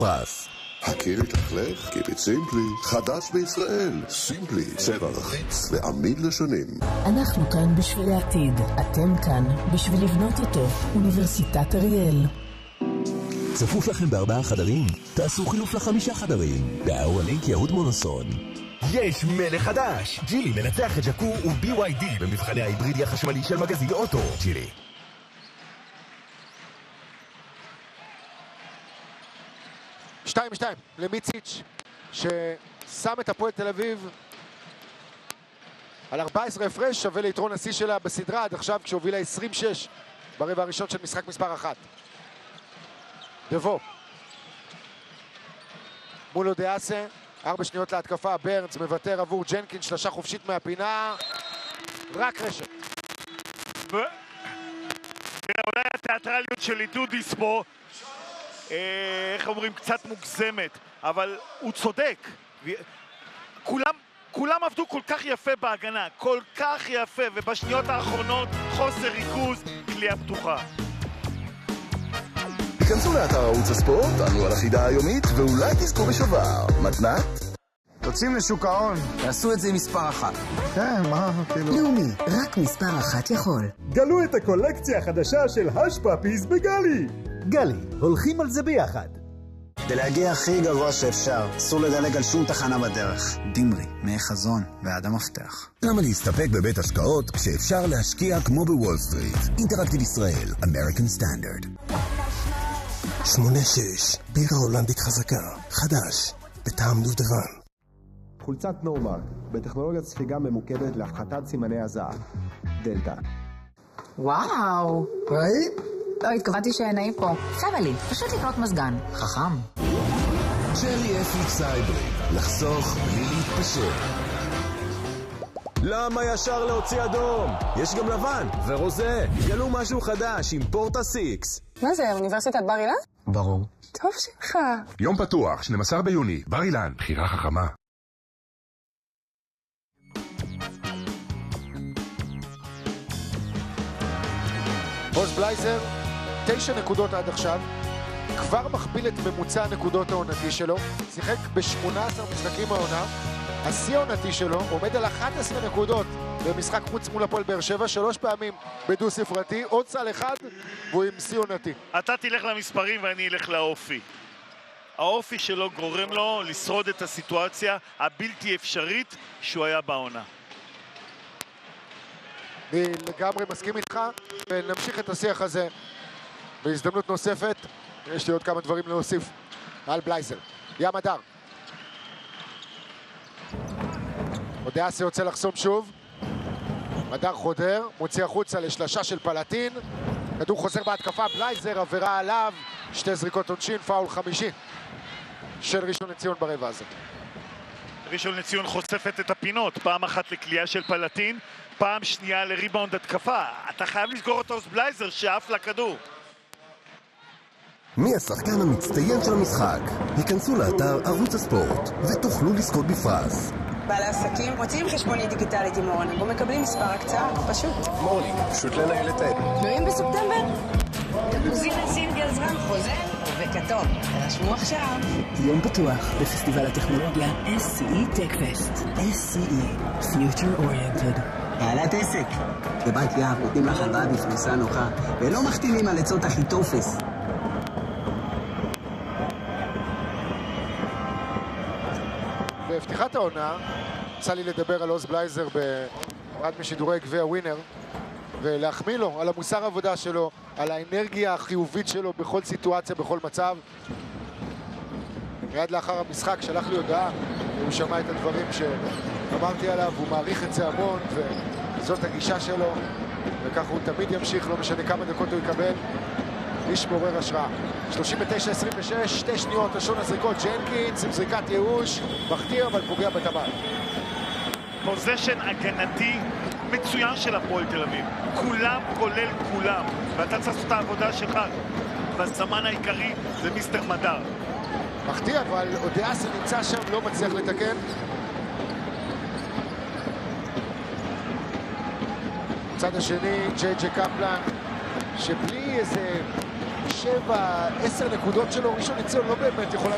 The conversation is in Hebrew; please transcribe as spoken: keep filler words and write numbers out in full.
פרס. הכיר תחלך, keep it simply. חדש בישראל, סימפלי, צבע רחיץ ועמיד לשנים. אנחנו כאן בשביל העתיד, אתם כאן בשביל לבנות אותו. אוניברסיטת אריאל. צפוף לכם בארבעה חדרים? תעשו חילוף לחמישה חדרים. באהרונית יהוד מונוסון. יש מלך חדש! ג'ילי מנצח את ז'קו ו-בי וואי די במבחני ההיברידי החשמלי של מגזין אוטו. ג'ילי. שתיים שתיים למיציץ' ששם את הפועל תל אביב על ארבע עשרה הפרש, שווה ליתרון השיא שלה בסדרה עד עכשיו כשהובילה עשרים ושש ברבע הראשון של משחק מספר אחת. דבו מול אודיאסה, ארבע שניות להתקפה, ברנס מוותר עבור ג'נקין, שלושה חופשית מהפינה, רק רשת. אולי התיאטרליות של דודיס פה, איך אומרים, קצת מוגזמת, אבל הוא צודק. כולם, כולם עבדו כל כך יפה בהגנה, כל כך יפה, ובשניות האחרונות חוסר ריכוז, כלייה פתוחה. תיכנסו לאתר ערוץ הספורט, ענו על החידה היומית, ואולי תזכו בשובר. מתנת? יוצאים לשוק ההון. תעשו את זה עם מספר אחת. כן, מה, כאילו... לאומי, רק מספר אחת יכול. גלו את הקולקציה החדשה של הש פאפיס בגלי. גלי, הולכים על זה ביחד. כדי להגיע הכי גבוה שאפשר, אסור לדלג על שום תחנה בדרך. דימרי, מי חזון ועד המפתח. למה להסתפק בבית השקעות כשאפשר להשקיע כמו בוול סטריט? אינטראקטיב ישראל, American Standard. שמונה שש, בירה הולנדית חזקה, חדש, בטעם דובדבן. חולצת נורמרק, בטכנולוגיית ספיגה ממוקדת להפחתת סימני הזעה. דלטה. וואו. ראית? לא, התכוונתי שנעים פה. שווה לי, פשוט לקנות מזגן. חכם. ג'לי אפיקס הייבריד, לחסוך בלי להתפשר. למה ישר להוציא אדום? יש גם לבן ורוזה. גלו משהו חדש עם פורטה סיקס. מה זה, אוניברסיטת בר אילן? ברור. טוב שלך. יום פתוח, שנים עשר ביוני, בר אילן, בחירה חכמה. בוס בלייזר, תשע נקודות עד עכשיו, כבר מכפיל את ממוצע הנקודות העונתי שלו, שיחק ב-שמונה עשרה משחקים העונה, השיא העונתי שלו עומד על אחת עשרה נקודות במשחק חוץ מול הפועל באר שבע, שלוש פעמים בדו ספרתי, עוד סל אחד והוא עם שיא עונתי. אתה תלך למספרים ואני אלך לאופי. האופי שלו גורם לו לשרוד את הסיטואציה הבלתי אפשרית שהוא היה בעונה. אני לגמרי מסכים איתך, ונמשיך את השיח הזה בהזדמנות נוספת. יש לי עוד כמה דברים להוסיף על בלייזר. ים הדר. אודיאסה יוצא לחסום שוב. הדר חודר, מוציא החוצה לשלשה של פלטין. כדור חוזר בהתקפה, בלייזר, עבירה עליו. שתי זריקות עונשין, פאול חמישי של ראשון לציון ברבע הזה. ראשון לציון חושפת את הפינות, פעם אחת לקליעה של פלטין, פעם שנייה לריבאונד התקפה. אתה חייב לסגור את אוס בלייזר שאף לכדור. מי השחקן המצטיין של המשחק? היכנסו לאתר ערוץ הספורט ותוכלו לזכות בפרס. בעלי עסקים רוצים חשבונית דיגיטלית עם מורנינג, בו מקבלים מספר הקצאה, פשוט. מורנינג, פשוט לנהל את העד. תלויים בספטמבר? תפוזים לסינגל זמן חוזר וכתוב. רשמו עכשיו. יום פתוח בפסטיבל הטכנולוגיה אס סי אי טקפסט. אס סי אי, Future Oriented. בעלת עסק. בבנק יהב נותנים לך הלוואה בפריסה נוחה, ולא מחתימים על עצות הכי טופס. בפתיחת העונה, יצא לי לדבר על עוז בלייזר באחד משידורי גביע ווינר, ולהחמיא לו על המוסר העבודה שלו, על האנרגיה החיובית שלו בכל סיטואציה, בכל מצב. מיד לאחר המשחק שלח לי הודעה, הוא שמע את הדברים שאמרתי עליו, הוא מעריך את זה המון, וזאת הגישה שלו, וכך הוא תמיד ימשיך, לא משנה כמה דקות הוא יקבל. איש מעורר השראה. שלושים ותשע עשרים ושש, שתי שניות, לשון הזריקות, ג'נקינס עם זריקת ייאוש, מחטיא אבל פוגע בטבעת. פוזיישן הגנתי מצוין של הפועל תל אביב. כולם כולל כולם. ואתה צריך לעשות את העבודה שלך. והזמן העיקרי זה מיסטר מדר. מחטיא אבל אודיאסה נמצא שם, לא מצליח לתקן. צד השני, ג'יי ג'יי קפלן, שבלי איזה שבע, עשר נקודות שלו, ראשון לציון לא באמת יכולה